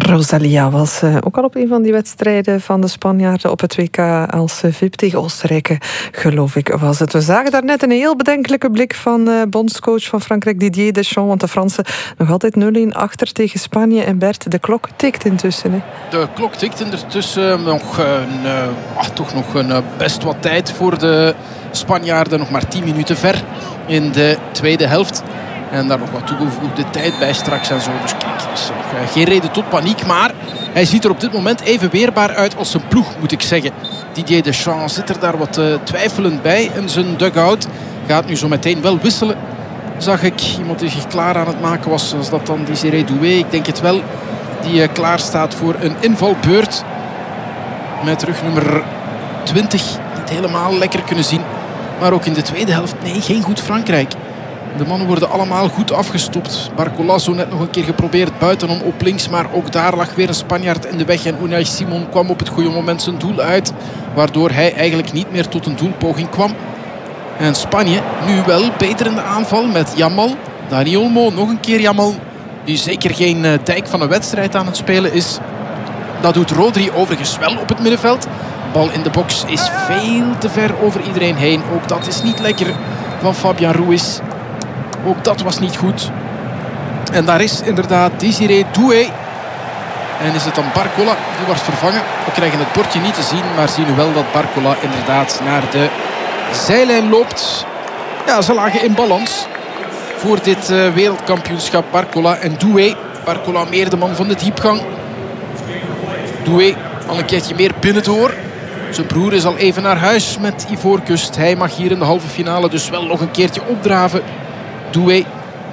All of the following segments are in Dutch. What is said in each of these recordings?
Rosalia was ook al op een van die wedstrijden van de Spanjaarden op het WK als VIP tegen Oostenrijk, geloof ik, was het. We zagen daarnet een heel bedenkelijke blik van bondscoach van Frankrijk, Didier Deschamps, want de Fransen nog altijd 0-1 achter tegen Spanje. En Bert, de klok tikt intussen. Hè? De klok tikt intussen. Toch nog een best wat tijd voor de Spanjaarden. Nog maar 10 minuten ver in de tweede helft. En daar nog wat toegevoegde tijd bij straks en zo. Dus kijk, er is geen reden tot paniek. Maar hij ziet er op dit moment even weerbaar uit als zijn ploeg, moet ik zeggen. Didier Deschamps zit er daar wat twijfelend bij in zijn dugout. Gaat nu zo meteen wel wisselen. Zag ik iemand die zich klaar aan het maken was. Als dat dan Désiré Doué, ik denk het wel. Die klaar staat voor een invalbeurt. Met rugnummer 20. Niet helemaal lekker kunnen zien. Maar ook in de tweede helft, nee, geen goed Frankrijk. De mannen worden allemaal goed afgestopt. Barcola zo net nog een keer geprobeerd buitenom op links. Maar ook daar lag weer een Spanjaard in de weg. En Unai Simon kwam op het goede moment zijn doel uit. Waardoor hij eigenlijk niet meer tot een doelpoging kwam. En Spanje nu wel beter in de aanval met Yamal. Dani Olmo, nog een keer Yamal. Die zeker geen dijk van een wedstrijd aan het spelen is. Dat doet Rodri overigens wel op het middenveld. Bal in de box is veel te ver over iedereen heen. Ook dat is niet lekker van Fabian Ruiz. Ook dat was niet goed. En daar is inderdaad Désiré Doué. En is het dan Barcola die wordt vervangen. We krijgen het bordje niet te zien, maar zien nu wel dat Barcola inderdaad naar de zijlijn loopt. Ja, ze lagen in balans voor dit wereldkampioenschap. Barcola en Doué. Barcola meer de man van de diepgang. Doué al een keertje meer binnendoor. Zijn broer is al even naar huis met Ivoorkust. Hij mag hier in de halve finale dus wel nog een keertje opdraven. Doué.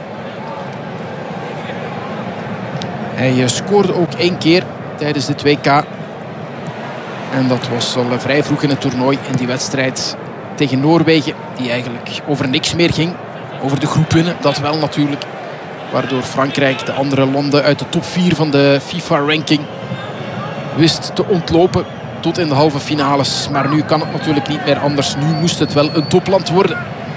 Hij scoorde ook 1 keer tijdens dit WK. En dat was al vrij vroeg in het toernooi in die wedstrijd tegen Noorwegen. Die eigenlijk over niks meer ging. Over de groep winnen, dat wel natuurlijk. Waardoor Frankrijk de andere landen uit de top 4 van de FIFA-ranking wist te ontlopen tot in de halve finales. Maar nu kan het natuurlijk niet meer anders. Nu moest het wel een topland worden.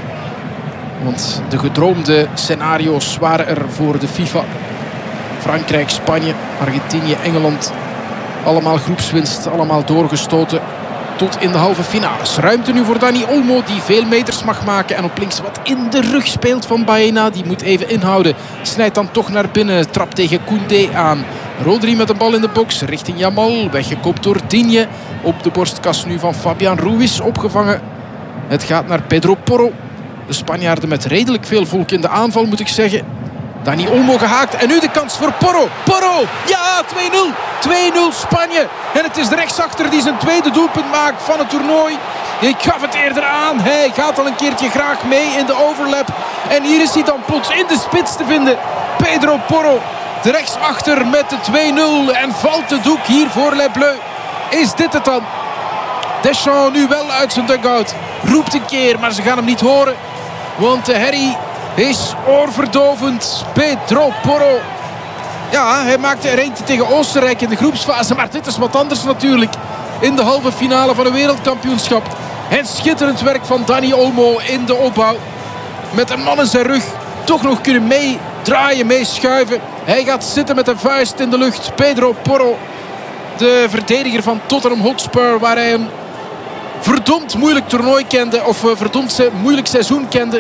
Want de gedroomde scenario's waren er voor de FIFA. Frankrijk, Spanje, Argentinië, Engeland. Allemaal groepswinst, allemaal doorgestoten tot in de halve finales. Ruimte nu voor Dani Olmo, die veel meters mag maken. En op links wat in de rug speelt van Baena. Die moet even inhouden. Snijdt dan toch naar binnen. Trapt tegen Koundé aan. Rodri met een bal in de box richting Yamal. Weggekopt door Digne. Op de borstkas nu van Fabian Ruiz opgevangen. Het gaat naar Pedro Porro. De Spanjaarden met redelijk veel volk in de aanval, moet ik zeggen. Dani Olmo gehaakt. En nu de kans voor Porro. Porro! Ja, 2-0. 2-0 Spanje. En het is de rechtsachter die zijn tweede doelpunt maakt van het toernooi. Ik gaf het eerder aan. Hij gaat al een keertje graag mee in de overlap. En hier is hij dan plots in de spits te vinden. Pedro Porro. De rechtsachter met de 2-0. En valt de doek hier voor Les Bleus. Is dit het dan? Deschamps nu wel uit zijn dugout. Roept een keer, maar ze gaan hem niet horen. Want de herrie is oorverdovend. Pedro Porro. Ja, hij maakte er eentje tegen Oostenrijk in de groepsfase. Maar dit is wat anders natuurlijk. In de halve finale van een wereldkampioenschap. En schitterend werk van Dani Olmo in de opbouw. Met een man in zijn rug. Toch nog kunnen meedraaien, meeschuiven. Hij gaat zitten met een vuist in de lucht. Pedro Porro. De verdediger van Tottenham Hotspur. Waar hij een verdomd moeilijk toernooi kende. Of verdomd moeilijk seizoen kende.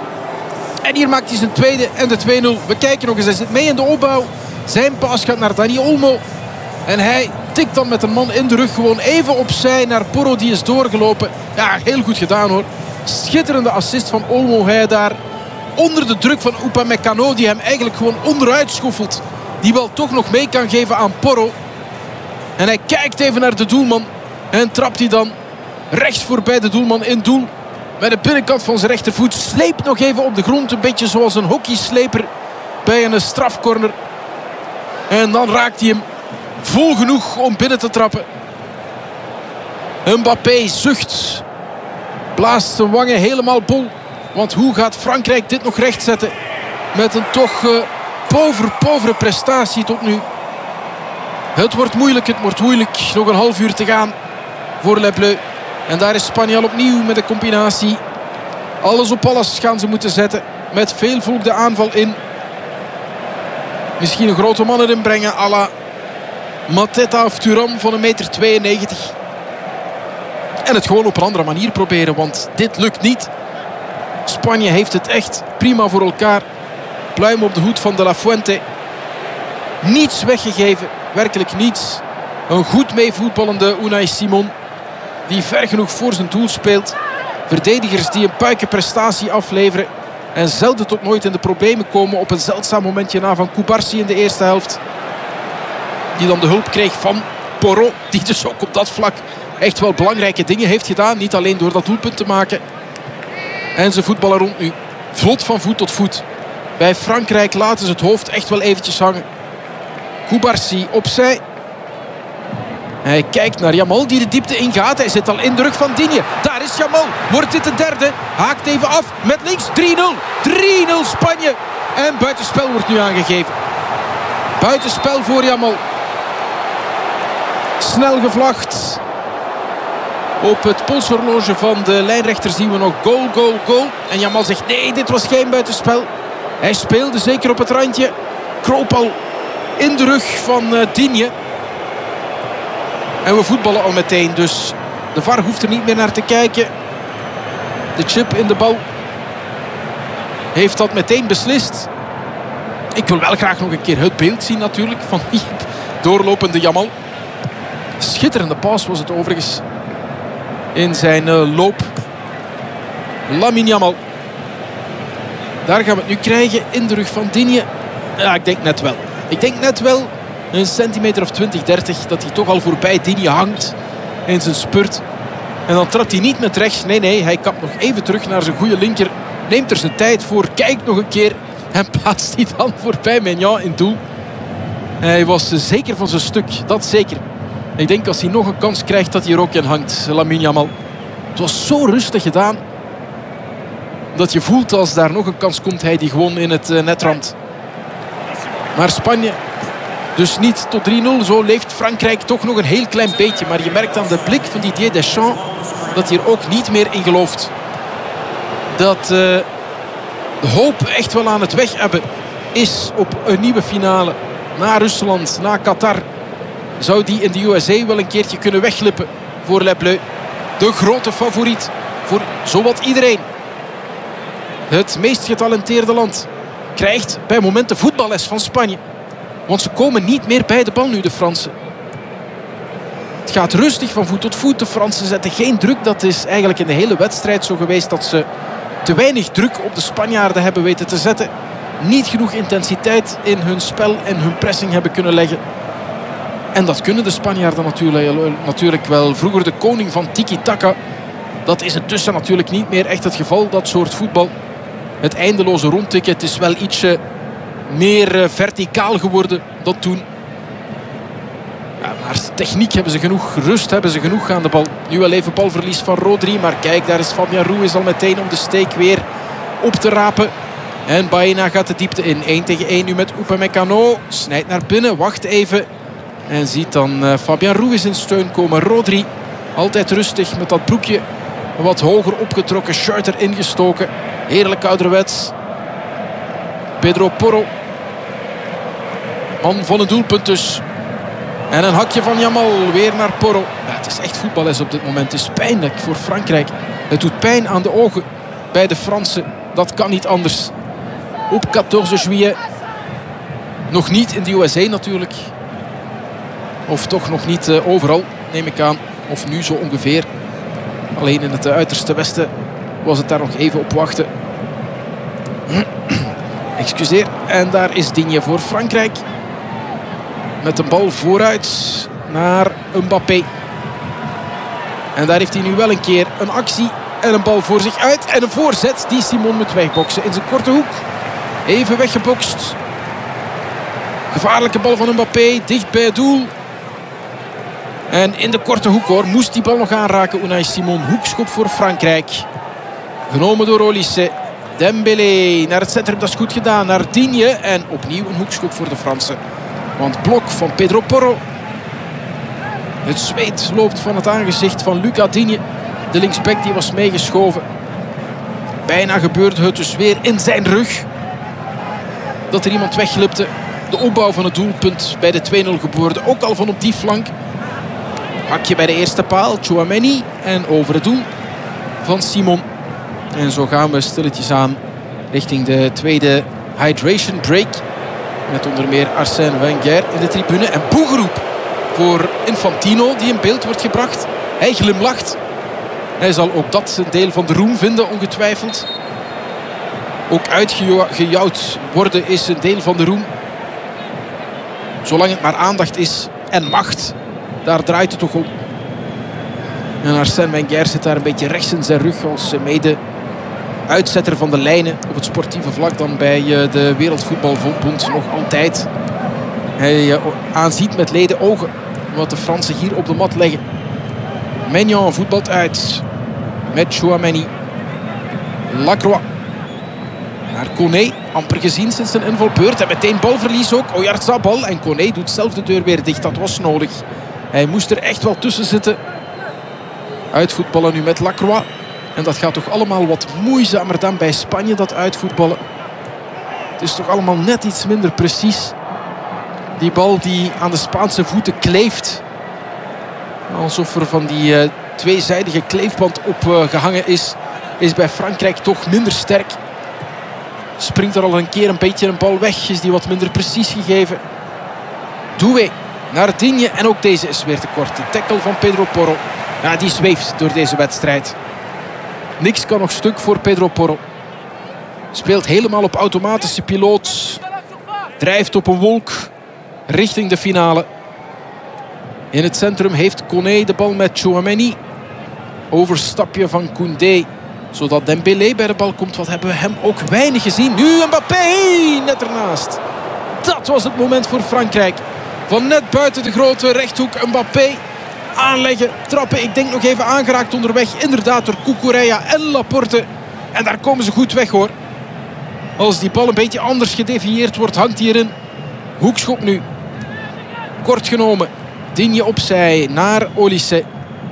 En hier maakt hij zijn tweede en de 2-0. We kijken nog eens. Hij zit mee in de opbouw. Zijn pas gaat naar Dani Olmo. En hij tikt dan met een man in de rug gewoon even opzij naar Porro. Die is doorgelopen. Ja, heel goed gedaan hoor. Schitterende assist van Olmo. Hij daar onder de druk van Upamecano. Die hem eigenlijk gewoon onderuit schoffelt. Die wel toch nog mee kan geven aan Porro. En hij kijkt even naar de doelman. En trapt hij dan rechts voorbij de doelman in doel. Met de binnenkant van zijn rechtervoet. Sleept nog even op de grond. Een beetje zoals een hockeysleper bij een strafcorner. En dan raakt hij hem vol genoeg om binnen te trappen. Mbappé zucht. Blaast zijn wangen helemaal bol. Want hoe gaat Frankrijk dit nog rechtzetten? Met een toch povere prestatie tot nu. Het wordt moeilijk. Nog een half uur te gaan voor Les Bleus. En daar is Spanje al opnieuw met een combinatie. Alles op alles gaan ze moeten zetten. Met veel volk de aanval in. Misschien een grote man erin brengen à la Mateta of Thuram van 1,92 meter. En het gewoon op een andere manier proberen, want dit lukt niet. Spanje heeft het echt prima voor elkaar. Pluim op de hoed van De La Fuente. Niets weggegeven, werkelijk niets. Een goed meevoetballende Unai Simon, die ver genoeg voor zijn doel speelt. Verdedigers die een puikenprestatie afleveren en zelden tot nooit in de problemen komen. Op een zeldzaam momentje na van Cubarsí in de eerste helft. Die dan de hulp kreeg van Porro, die dus ook op dat vlak echt wel belangrijke dingen heeft gedaan. Niet alleen door dat doelpunt te maken. En ze voetballen rond nu. Vlot van voet tot voet. Bij Frankrijk laten ze het hoofd echt wel eventjes hangen. Cubarsí opzij. Hij kijkt naar Yamal die de diepte ingaat. Hij zit al in de rug van Digne. Daar is Yamal. Wordt dit de derde? Haakt even af met links. 3-0. 3-0 Spanje. En buitenspel wordt nu aangegeven. Buitenspel voor Yamal. Snel gevlacht. Op het polshorloge van de lijnrechter zien we nog goal, goal, goal. En Yamal zegt nee, dit was geen buitenspel. Hij speelde zeker op het randje. Kroop al in de rug van Digne. En we voetballen al meteen. Dus de VAR hoeft er niet meer naar te kijken. De chip in de bal heeft dat meteen beslist. Ik wil wel graag nog een keer het beeld zien natuurlijk. Van die doorlopende Yamal. Schitterende paas was het overigens. In zijn loop. Lamine Yamal. Daar gaan we het nu krijgen. In de rug van Digne. Ja, ik denk net wel. Ik denk net wel. Een centimeter of 20, 30. Dat hij toch al voorbij Digne hangt. In zijn spurt. En dan trapt hij niet met rechts. Nee, hij kapt nog even terug naar zijn goede linker. Neemt er zijn tijd voor. Kijkt nog een keer. En plaatst hij dan voorbij Maignan in doel. Hij was zeker van zijn stuk. Dat zeker. Ik denk als hij nog een kans krijgt dat hij er ook in hangt. Lamine Yamal. Het was zo rustig gedaan. Dat je voelt als daar nog een kans komt. Hij die gewoon in het net ramt. Maar Spanje dus niet tot 3-0. Zo leeft Frankrijk toch nog een heel klein beetje. Maar je merkt aan de blik van Didier Deschamps dat hij er ook niet meer in gelooft. Dat de hoop echt wel aan het weg hebben is op een nieuwe finale. Na Rusland, na Qatar. Zou die in de USA wel een keertje kunnen wegglippen voor Les Bleus. De grote favoriet voor zowat iedereen. Het meest getalenteerde land krijgt bij momenten voetballes van Spanje. Want ze komen niet meer bij de bal nu, de Fransen. Het gaat rustig van voet tot voet. De Fransen zetten geen druk. Dat is eigenlijk in de hele wedstrijd zo geweest dat ze te weinig druk op de Spanjaarden hebben weten te zetten. Niet genoeg intensiteit in hun spel en hun pressing hebben kunnen leggen. En dat kunnen de Spanjaarden natuurlijk wel. Vroeger de koning van tiki-taka. Dat is intussen natuurlijk niet meer echt het geval. Dat soort voetbal. Het eindeloze rondtikken. Het is wel ietsje meer verticaal geworden dan toen. Ja, maar techniek hebben ze genoeg. Rust hebben ze genoeg aan de bal. Nu wel even balverlies van Rodri. Maar kijk, daar is Fabian Ruiz al meteen om de steek weer op te rapen. En Baena gaat de diepte in. 1 tegen 1 nu met Upamecano. Snijdt naar binnen. Wacht even. En ziet dan Fabian Ruiz in steun komen. Rodri altijd rustig met dat broekje wat hoger opgetrokken. Shirt erin gestoken. Heerlijk ouderwets. Pedro Porro. Man van een doelpunt dus. En een hakje van Yamal. Weer naar Porro. Ja, het is echt voetballes op dit moment. Het is pijnlijk voor Frankrijk. Het doet pijn aan de ogen bij de Fransen. Dat kan niet anders. Op 14 juillet. Nog niet in de USA natuurlijk. Of toch nog niet overal, neem ik aan. Of nu zo ongeveer. Alleen in het uiterste westen was het daar nog even op wachten. Excuseer. En daar is Digne voor Frankrijk. Met een bal vooruit naar Mbappé. En daar heeft hij nu wel een keer een actie. En een bal voor zich uit. En een voorzet die Simon moet wegboksen in zijn korte hoek. Even weggebokst. Gevaarlijke bal van Mbappé. Dicht bij het doel. En in de korte hoek hoor. Moest die bal nog aanraken. Unai Simon. Hoekschop voor Frankrijk. Genomen door Olise. Dembélé naar het centrum. Dat is goed gedaan. Naar Digne. En opnieuw een hoekschop voor de Fransen. Want blok van Pedro Porro. Het zweet loopt van het aangezicht van Lucas Digne. De linksback die was meegeschoven. Bijna gebeurde het dus weer in zijn rug. Dat er iemand wegglipte. de opbouw van het doelpunt bij de 2-0 geboren. Ook al van op die flank. Hakje bij de eerste paal, Tchouaméni. En over het doel van Simon. En zo gaan we stilletjes aan richting de tweede hydration break. Met onder meer Arsène Wenger in de tribune. En boegeroep voor Infantino die in beeld wordt gebracht. Hij glimlacht. Hij zal ook dat een deel van de roem vinden, ongetwijfeld. Ook uitgejouwd worden is een deel van de roem. Zolang het maar aandacht is en macht. Daar draait het toch om. En Arsène Wenger zit daar een beetje rechts in zijn rug als mede uitzetter van de lijnen op het sportieve vlak dan bij de Wereldvoetbalbond nog altijd. Hij aanziet met leden ogen wat de Fransen hier op de mat leggen. Maignan voetbalt uit met Tchouaméni. Lacroix naar Koné, amper gezien sinds zijn invalbeurt. En meteen balverlies ook. Oyarzabal en Koné doet zelf de deur weer dicht. Dat was nodig. Hij moest er echt wel tussen zitten. Uitvoetballen nu met Lacroix. En dat gaat toch allemaal wat moeizamer dan bij Spanje, dat uitvoetballen. Het is toch allemaal net iets minder precies. Die bal die aan de Spaanse voeten kleeft. Alsof er van die tweezijdige kleefband op gehangen is bij Frankrijk toch minder sterk. Springt er al een keer een beetje een bal weg. Is die wat minder precies gegeven. Doué naar Digne. En ook deze is weer te kort. De tackle van Pedro Porro. Ja, die zweeft door deze wedstrijd. Niks kan nog stuk voor Pedro Porro. Speelt helemaal op automatische piloot. Drijft op een wolk richting de finale. In het centrum heeft Koné de bal met Tchouaméni. Overstapje van Koundé. Zodat Dembélé bij de bal komt. Wat hebben we hem ook weinig gezien. Nu Mbappé net ernaast. Dat was het moment voor Frankrijk. Van net buiten de grote rechthoek Mbappé. Aanleggen, trappen. Ik denk nog even aangeraakt onderweg. Inderdaad door Cucurella en Laporte. En daar komen ze goed weg hoor. Als die bal een beetje anders gedevieerd wordt, hangt hij erin. Hoekschop nu. Kort genomen. Digne opzij naar Olysée.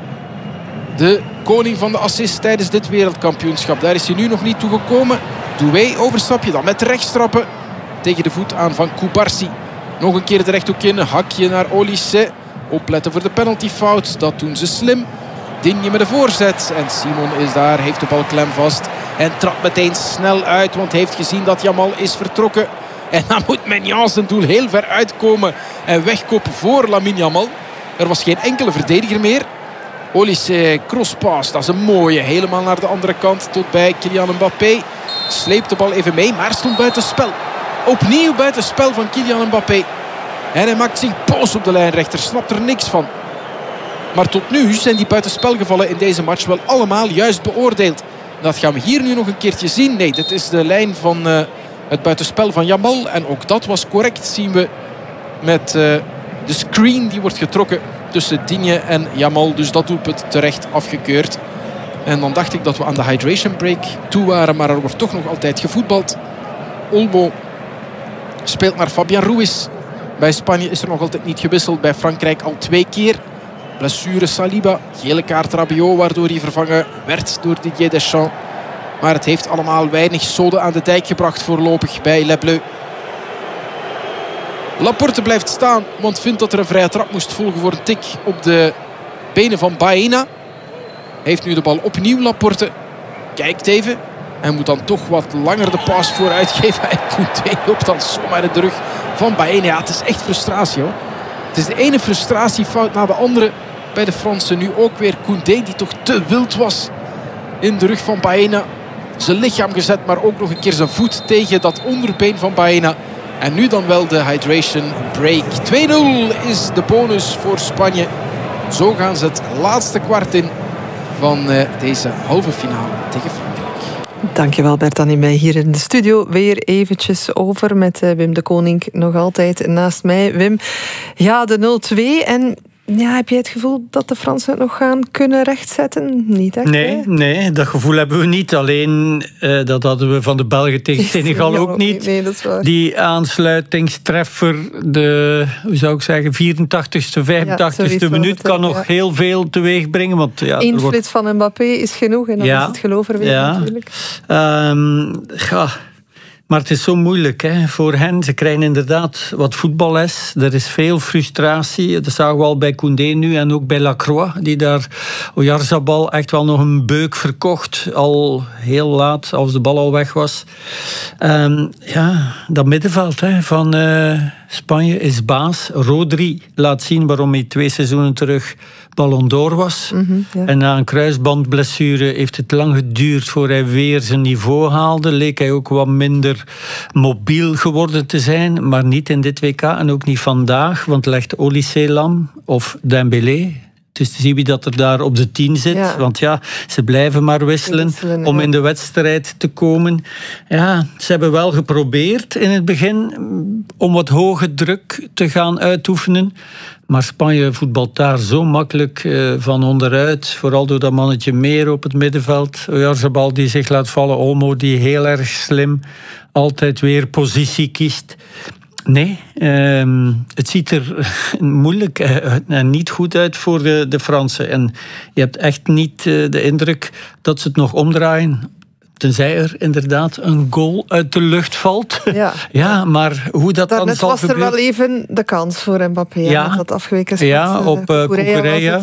De koning van de assist tijdens dit wereldkampioenschap. Daar is hij nu nog niet toe gekomen. Doué overstapje dan met rechtstrappen. Tegen de voet aan van Koubarsi. Nog een keer de rechthoek in. Hakje naar Olysée. Opletten voor de penaltyfout. Dat doen ze slim. Digne met de voorzet. En Simon is daar. Heeft de bal klem vast. En trapt meteen snel uit. Want heeft gezien dat Yamal is vertrokken. En dan moet Maignan zijn doel heel ver uitkomen. En wegkoppen voor Lamine Yamal. Er was geen enkele verdediger meer. Olysée crosspass. Dat is een mooie. Helemaal naar de andere kant. Tot bij Kylian Mbappé. Sleept de bal even mee. Maar stond buitenspel. Opnieuw buitenspel van Kylian Mbappé. En hij maakt zich boos op de lijnrechter. Snapt er niks van. Maar tot nu zijn die buitenspelgevallen in deze match wel allemaal juist beoordeeld. Dat gaan we hier nu nog een keertje zien. Nee, dit is de lijn van het buitenspel van Yamal. En ook dat was correct, zien we met de screen die wordt getrokken tussen Digne en Yamal. Dus dat doelpunt terecht afgekeurd. En dan dacht ik dat we aan de hydration break toe waren. Maar er wordt toch nog altijd gevoetbald. Olmo speelt naar Fabian Ruiz. Bij Spanje is er nog altijd niet gewisseld. Bij Frankrijk al 2 keer. Blessure Saliba. Gele kaart Rabiot, waardoor hij vervangen werd door Didier Deschamps. Maar het heeft allemaal weinig zoden aan de dijk gebracht voorlopig bij Les Bleus. Laporte blijft staan, want vindt dat er een vrije trap moest volgen voor een tik op de benen van Baena. Heeft nu de bal opnieuw, Laporte. Kijkt even. En moet dan toch wat langer de paas vooruit geven. En Koundé loopt dan zomaar in de rug van Baena. Ja, het is echt frustratie hoor. Het is de ene frustratiefout na de andere bij de Fransen. Nu ook weer Koundé die toch te wild was in de rug van Baena. Zijn lichaam gezet, maar ook nog een keer zijn voet tegen dat onderbeen van Baena. En nu dan wel de hydration break. 2-0 is de bonus voor Spanje. Zo gaan ze het laatste kwart in van deze halve finale tegen Frankrijk. Dankjewel Bert, dan in mij hier in de studio. Weer eventjes over met Wim de Koning nog altijd naast mij. Wim, ja, de 0-2 en... Ja, heb jij het gevoel dat de Fransen het nog gaan kunnen rechtzetten? Niet echt, nee, dat gevoel hebben we niet. Alleen, dat hadden we van de Belgen tegen Senegal ook niet. Nee, dat is waar. Die aansluitingstreffer, de, hoe zou ik zeggen, 84ste, 85ste minuut kan nog heel veel teweeg brengen. Want, ja, Eén flits van Mbappé is genoeg en dan is het geloof er weer natuurlijk. Maar het is zo moeilijk voor hen. Ze krijgen inderdaad wat voetballes. Er is veel frustratie. Dat zagen we al bij Koundé nu en ook bij Lacroix. Die daar Oyarzabal echt wel nog een beuk verkocht. Al heel laat, als de bal al weg was. Dat middenveld van Spanje is baas. Rodri laat zien waarom hij 2 seizoenen terug Ballon d'Or was. En na een kruisbandblessure heeft het lang geduurd voor hij weer zijn niveau haalde. Leek hij ook wat minder mobiel geworden te zijn, maar niet in dit WK en ook niet vandaag, want legt Olysée lam of Dembélé. Dus te zien wie dat er daar op de 10 zit. Ja. Want ze blijven maar wisselen om in de wedstrijd te komen. Ja, ze hebben wel geprobeerd in het begin om wat hoge druk te gaan uitoefenen. Maar Spanje voetbalt daar zo makkelijk van onderuit. Vooral door dat mannetje meer op het middenveld. Oyarzabal die zich laat vallen. Olmo die heel erg slim altijd weer positie kiest. Nee, het ziet er moeilijk en niet goed uit voor de Fransen. En je hebt echt niet de indruk dat ze het nog omdraaien. Tenzij er inderdaad een goal uit de lucht valt. Ja, maar hoe dat dan zal was gebeuren... er wel even de kans voor Mbappé. Dat afgeweken schot. Ja, op Cucurella.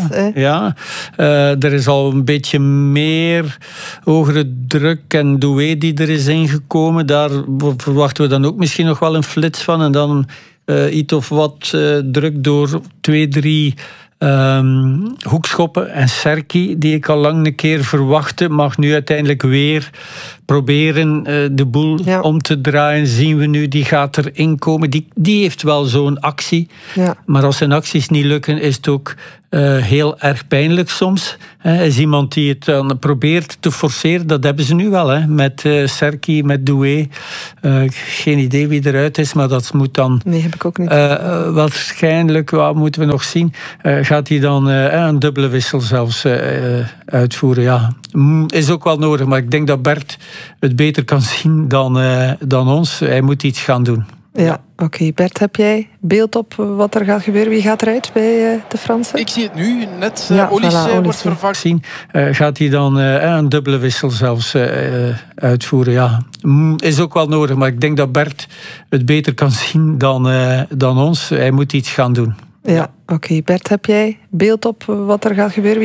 Er is al een beetje meer hogere druk. En Doué die er is ingekomen. Daar verwachten we dan ook misschien nog wel een flits van. En dan iets of wat druk door 2-3... hoekschoppen en Serki, die ik al lang een keer verwachtte, mag nu uiteindelijk weer proberen de boel om te draaien. Zien we nu, die gaat erin komen. Die heeft wel zo'n actie. Maar als zijn acties niet lukken, is het ook heel erg pijnlijk soms. Hij is iemand die het dan probeert te forceren. Dat hebben ze nu wel, met Serki, met Doué. Geen idee wie eruit is, maar dat moet dan... Nee, heb ik ook niet. Waarschijnlijk, wat moeten we nog zien? Gaat hij dan een dubbele wissel zelfs uitvoeren? Ja, is ook wel nodig, maar ik denk dat Bert het beter kan zien dan ons. Hij moet iets gaan doen. Ja, oké. Bert, heb jij beeld op wat er gaat gebeuren? Wie gaat eruit bij de Fransen? Ik zie het nu. Net Olysée wordt vervangen. Gaat hij dan een dubbele wissel zelfs uitvoeren? Ja, is ook wel nodig, maar ik denk dat Bert het beter kan zien dan ons. Hij moet iets gaan doen. Ja, oké. Bert, heb jij beeld op wat er gaat gebeuren?